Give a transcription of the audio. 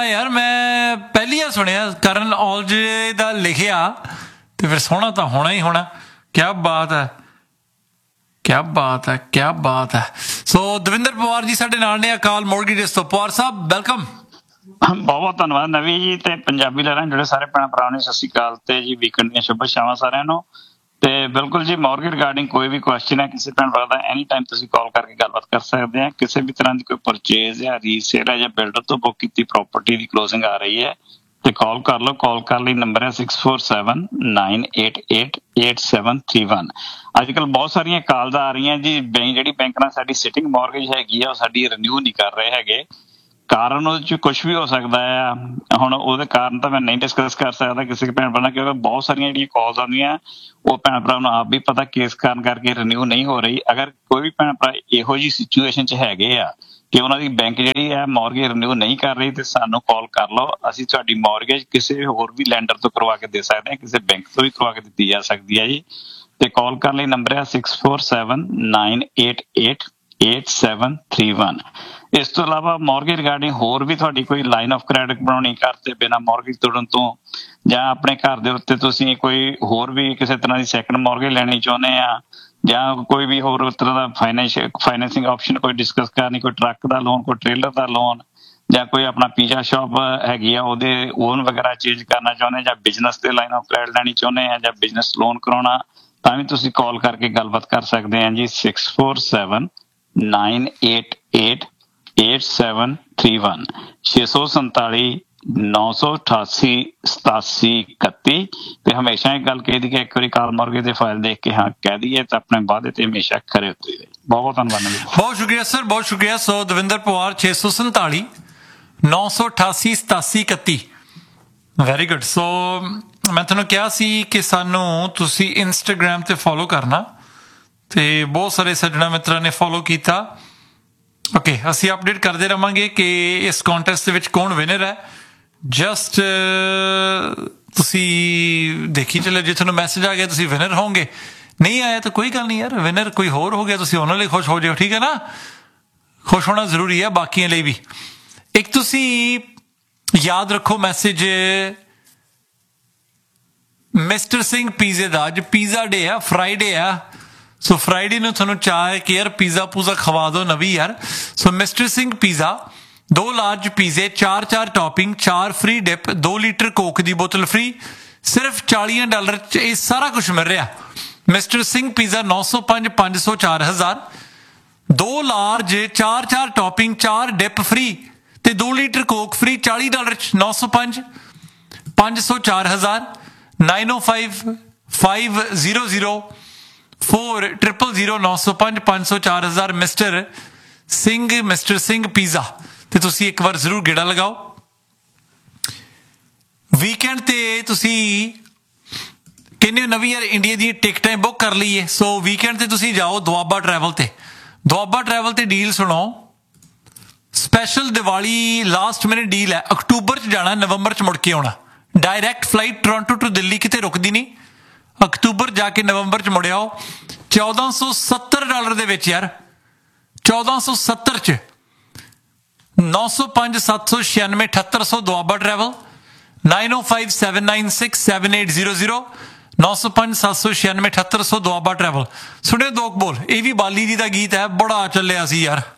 यार, मैं पहली बार सुनिया करण औजले दा लिखिया ते फिर सोहना तो होना ही होना। क्या बात है, क्या बात है, क्या बात है। सो दविंदर पवार जी साडे नाल ने अकाल मोरगेज तो। पवार साहब वेलकम। बहुत बहुत धन्यवाद नवी जी ते पंजाबी लहरां ਜਿਹੜੇ ਸਾਰੇ ਭੈਣ ਭਰਾਵਾਂ ਨੂੰ ਸਤਿ ਸ਼੍ਰੀ ਅਕਾਲ ਤੇ ਜੀ ਵੀਕਐਂਡ ਦੀਆਂ ਸ਼ੁਭ ਸ਼ਾਮਾਂ ਸਾਰਿਆਂ ਨੂੰ। ਤੇ ਬਿਲਕੁਲ ਜੀ ਮੌਰਗੇਜ ਰਿਗਾਰਡਿੰਗ ਕੋਈ ਵੀ ਕੁਐਸਚਨ ਹੈ ਕਿਸੇ ਭੈਣ ਭਰਾ ਦਾ ਐਨੀ ਟਾਈਮ ਤੁਸੀਂ ਕਾਲ ਕਰਕੇ ਗੱਲਬਾਤ ਕਰ ਸਕਦੇ ਆ। ਕਿਸੇ ਵੀ ਤਰ੍ਹਾਂ ਦੀ ਕੋਈ ਪਰਚੇਜ਼ ਜਾਂ ਰੀਸੇਲ ਹੈ ਜਾਂ ਬਿਲਡਰ ਤੋਂ ਬੁੱਕ ਕੀਤੀ ਪ੍ਰਾਪਰਟੀ ਦੀ ਕਲੋਜ਼ਿੰਗ ਆ ਰਹੀ ਹੈ ਤੇ ਕਾਲ ਕਰ ਲਓ। ਕਾਲ ਕਰਨ ਲਈ ਨੰਬਰ ਹੈ 6479888731। ਅੱਜ ਕੱਲ ਬਹੁਤ ਸਾਰੀਆਂ ਕਾਲਸ ਆ ਰਹੀਆਂ ਜੀ, ਜਿਹੜੀ ਬੈਂਕ ਨਾਲ ਸਾਡੀ ਸਿਟਿੰਗ ਮੌਰਗੇਜ ਹੈਗੀ ਆ ਉਹ ਸਾਡੀ ਰਿਨਿਊ ਨਹੀਂ ਕਰ ਰਹੇ ਹੈਗੇ। ਕਾਰਨ ਉਹਦੇ ਚ ਕੁਛ ਵੀ ਹੋ ਸਕਦਾ ਆ। ਹੁਣ ਉਹਦੇ ਕਾਰਨ ਤਾਂ ਮੈਂ ਨਹੀਂ ਡਿਸਕਸ ਕਰ ਸਕਦਾ ਕਿਸੇ ਭੈਣ ਭਰਾ ਨਾਲ, ਕਿਉਂਕਿ ਬਹੁਤ ਸਾਰੀਆਂ ਜਿਹੜੀਆਂ ਕਾਲਸ ਆਉਂਦੀਆਂ ਉਹ ਭੈਣ ਭਰਾ ਨੂੰ ਆਪ ਵੀ ਪਤਾ ਕਿਸ ਕਾਰਨ ਕਰਕੇ ਰਿਨਿਊ ਨਹੀਂ ਹੋ ਰਹੀ। ਅਗਰ ਕੋਈ ਵੀ ਭੈਣ ਭਰਾ ਇਹੋ ਜਿਹੀ ਸਿਚੁਏਸ਼ਨ ਚ ਹੈਗੇ ਆ ਕਿ ਉਹਨਾਂ ਦੀ ਬੈਂਕ ਜਿਹੜੀ ਹੈ ਮੌਰਗੇਜ ਰਿਨਿਊ ਨਹੀਂ ਕਰ ਰਹੀ ਤੇ ਸਾਨੂੰ ਕਾਲ ਕਰ ਲਓ। ਅਸੀਂ ਤੁਹਾਡੀ ਮੌਰਗੇਜ ਕਿਸੇ ਹੋਰ ਵੀ ਲੈਂਡਰ ਤੋਂ ਕਰਵਾ ਕੇ ਦੇ ਸਕਦੇ ਹਾਂ, ਕਿਸੇ ਬੈਂਕ ਤੋਂ ਵੀ ਕਰਵਾ ਕੇ ਦਿੱਤੀ ਜਾ ਸਕਦੀ ਹੈ ਜੀ। ਤੇ ਕਾਲ ਕਰਨ ਲਈ ਨੰਬਰ ਹੈ 6479888731। ਇਸ ਤੋਂ ਇਲਾਵਾ ਮੌਰਗੇਜ ਰਿਗਾਰਡਿੰਗ ਹੋਰ ਵੀ ਤੁਹਾਡੀ ਕੋਈ ਲਾਈਨ ਆਫ ਕ੍ਰੈਡਿਟ ਬਣਾਉਣੀ ਘਰ ਤੇ ਬਿਨਾਂ ਮੌਰਗੇਜ ਤੋੜਨ ਤੋਂ, ਜਾਂ ਆਪਣੇ ਘਰ ਦੇ ਉੱਤੇ ਤੁਸੀਂ ਕੋਈ ਹੋਰ ਵੀ ਕਿਸੇ ਤਰ੍ਹਾਂ ਦੀ ਸੈਕੰਡ ਮੌਰਗੇਜ ਲੈਣੀ ਚਾਹੁੰਦੇ ਆ, ਜਾਂ ਕੋਈ ਵੀ ਹੋਰ ਤਰ੍ਹਾਂ ਦਾ ਫਾਈਨੈਂਸਿੰਗ ਆਪਸ਼ਨ ਕੋਈ ਡਿਸਕਸ ਕਰਨੀ, ਕੋਈ ਟਰੱਕ ਦਾ ਲੋਨ, ਕੋਈ ਟ੍ਰੇਲਰ ਦਾ ਲੋਨ, ਜਾਂ ਕੋਈ ਆਪਣਾ ਪੀਜ਼ਾ ਸ਼ਾਪ ਹੈਗੀ ਆ ਉਹਦੇ ਓਨ ਵਗੈਰਾ ਚੇਂਜ ਕਰਨਾ ਚਾਹੁੰਦੇ, ਜਾਂ ਬਿਜ਼ਨਸ ਤੇ ਲਾਈਨ ਆਫ ਕ੍ਰੈਡਿਟ ਲੈਣੀ ਚਾਹੁੰਦੇ ਆ, ਜਾਂ ਬਿਜ਼ਨਸ ਲੋਨ ਕਰਾਉਣਾ, ਤਾਂ ਵੀ ਤੁਸੀਂ ਕਾਲ ਕਰਕੇ ਗੱਲਬਾਤ ਕਰ ਸਕਦੇ ਆ ਜੀ। 6479888731 647-988-8731। ਤੇ ਹਮੇਸ਼ਾ ਇਹ ਗੱਲ ਕਹੀ ਦੀ ਕਿ ਇੱਕ ਵਾਰੀ ਕਾਲ ਮੌਰਗੇਜ ਦੇ ਫਾਈਲ ਦੇਖ ਕੇ ਹਾਂ ਕਹਿ ਦਈਏ ਤਾਂ ਆਪਣੇ ਵਾਅਦੇ ਤੇ ਹਮੇਸ਼ਾ ਖਰੇ ਉਤਰੀਏ। ਬਹੁਤ ਬਹੁਤ ਧੰਨਵਾਦ। ਬਹੁਤ ਸ਼ੁਕਰੀਆ ਸਰ, ਬਹੁਤ ਸ਼ੁਕਰੀਆ। ਸੋ ਦਵਿੰਦਰ ਪਵਾਰ 647-988-8731। Very good. ਸੋ ਮੈਂ ਤੁਹਾਨੂੰ ਕਿਹਾ ਸੀ ਕਿ ਸਾਨੂੰ ਤੁਸੀਂ ਇੰਸਟਾਗ੍ਰਾਮ ਤੇ ਫੋਲੋ ਕਰਨਾ, ਤੇ ਬਹੁਤ ਸਾਰੇ ਸੱਜਣਾ ਮਿੱਤਰਾਂ ਨੇ ਫੋਲੋ ਕੀਤਾ। ਓਕੇ, ਅਸੀਂ ਅਪਡੇਟ ਕਰਦੇ ਰਹਾਂਗੇ ਕਿ ਇਸ ਕੰਟੈਸਟ ਦੇ ਵਿੱਚ ਕੌਣ ਵਿਨਰ ਹੈ। ਜਸਟ ਤੁਸੀਂ ਦੇਖੀ ਚੱਲੇ, ਜੇ ਤੁਹਾਨੂੰ ਮੈਸੇਜ ਆ ਗਿਆ ਤੁਸੀਂ ਵਿਨਰ ਹੋਵੋਗੇ, ਨਹੀਂ ਆਇਆ ਤਾਂ ਕੋਈ ਗੱਲ ਨਹੀਂ ਯਾਰ, ਵਿਨਰ ਕੋਈ ਹੋਰ ਹੋ ਗਿਆ ਤੁਸੀਂ ਉਹਨਾਂ ਲਈ ਖੁਸ਼ ਹੋ ਜਾਓ, ਠੀਕ ਹੈ ਨਾ। ਖੁਸ਼ ਹੋਣਾ ਜ਼ਰੂਰੀ ਹੈ ਬਾਕੀਆਂ ਲਈ ਵੀ। ਇੱਕ ਤੁਸੀਂ ਯਾਦ ਰੱਖੋ ਮੈਸੇਜ ਮਿਸਟਰ ਸਿੰਘ ਪੀਜ਼ੇ ਦਾ, ਅੱਜ ਪੀਜ਼ਾ ਡੇ ਆ, ਫਰਾਈਡੇ ਆ। ਸੋ ਫਰਾਈਡੇ ਨੂੰ ਤੁਹਾਨੂੰ ਚਾਹ ਹੈ ਕਿ ਯਾਰ ਪੀਜ਼ਾ ਪੂਜ਼ਾ ਖਵਾ ਦਿਓ ਨਵੀਂ ਯਾਰ। ਸੋ ਮਿਸਟਰ ਸਿੰਘ ਪੀਜ਼ਾ 2 ਲਾਰਜ ਪੀਜ਼ੇ, 4 topping, 4 free dip, 2 litre Coke ਦੀ ਬੋਤਲ ਫ੍ਰੀ, ਸਿਰਫ $40 ਚ ਇਹ ਸਾਰਾ ਕੁਝ ਮਿਲ ਰਿਹਾ। Mister Singh pizza 905 500 4000, 2 large, 4 topping, 4 dip free ਤੇ 2 ਲੀਟਰ ਕੋਕ ਫ੍ਰੀ, $40 ਚ 905 500 4000। 905500400905 500 4000 ਮਿਸਟਰ ਸਿੰਘ ਪੀਜ਼ਾ। ਤੇ ਤੁਸੀਂ ਇੱਕ ਵਾਰ ਜ਼ਰੂਰ ਗੇੜਾ ਲਗਾਓ। ਵੀਕਐਂਡ ਤੇ ਤੁਸੀਂ ਕਹਿੰਦੇ ਹੋ ਨਵੀਂ ਯਾਰ ਇੰਡੀਆ ਦੀ ਟਿਕਟਾਂ ਬੁੱਕ ਕਰ ਲਈਏ। ਸੋ ਵੀਕਐਂਡ ਤੇ ਤੁਸੀਂ ਜਾਓ ਦੁਆਬਾ ਟਰੈਵਲ ਤੇ। ਦੁਆਬਾ ਟਰੈਵਲ ਤੇ ਡੀਲ ਸੁਣੋ, special Diwali last minute deal ਹੈ। ਅਕਤੂਬਰ ਚ ਜਾਣਾ, ਨਵੰਬਰ ਚ ਮੁੜ ਕੇ ਆਉਣਾ। Direct flight Toronto to Delhi, ਕਿਤੇ ਰੁਕਦੀ ਨਹੀਂ। ਅਕਤੂਬਰ ਜਾ ਕੇ ਨਵੰਬਰ ਚ ਮੁੜ ਆਓ। $1470 ਦੇ ਵਿੱਚ ਯਾਰ, 1470 ਚ 905 796 7800 ਦੁਆਬਾ ਟਰੈਵਲ। 9057967800 905 796 7800 ਦੁਆਬਾ ਟਰੈਵਲ। ਸੁਣਿਓ ਦੋ ਬੋਲ, ਇਹ ਵੀ ਬਾਲੀ ਜੀ ਦਾ ਗੀਤ ਹੈ, ਬੜਾ ਚੱਲਿਆ ਸੀ ਯਾਰ।